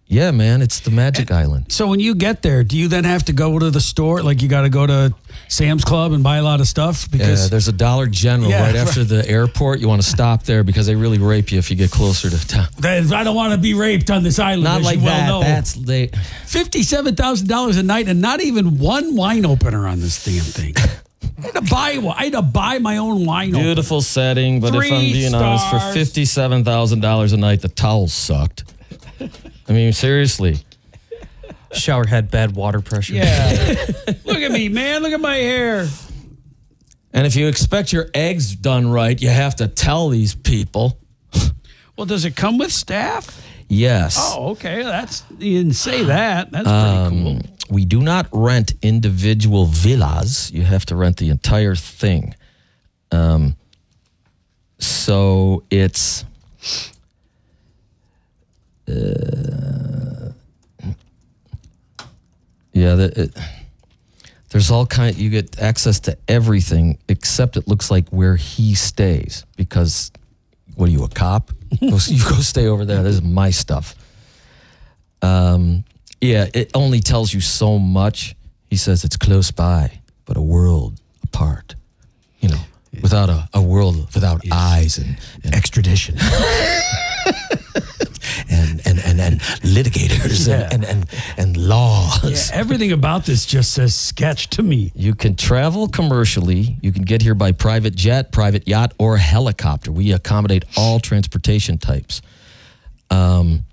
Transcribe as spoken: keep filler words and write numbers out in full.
Yeah, man, it's the Magic and, Island. So when you get there, do you then have to go to the store? Like you got to go to Sam's Club and buy a lot of stuff? Because yeah, there's a Dollar General yeah, right after right. the airport. You want to stop there because they really rape you if you get closer to town. I don't want to be raped on this island. Not as like you that. Well know. That's they. Fifty-seven thousand dollars a night, and not even one wine opener on this damn thing. I had to buy one. I had to buy my own wine. Beautiful opener. setting, but Three if I'm being stars. honest, for fifty-seven thousand dollars a night, the towels sucked. I mean, seriously. Shower had bad water pressure. Yeah. Look at me, man. Look at my hair. And if you expect your eggs done right, you have to tell these people. Well, does it come with staff? Yes. Oh, okay. That's you didn't say that. That's pretty um, cool. We do not rent individual villas. You have to rent the entire thing. Um, so it's uh, yeah. The, it, there's all kind. You get access to everything except it looks like where he stays because what are you, a cop? You go stay over there. This is my stuff. Um. Yeah, it only tells you so much. He says it's close by, but a world apart. You know, yeah. without a, a world without yeah. eyes and, and extradition. and, and, and, and litigators yeah. and, and, and, and laws. Yeah, everything about this just says sketch to me. You can travel commercially. You can get here by private jet, private yacht, or helicopter. We accommodate all transportation types. Um...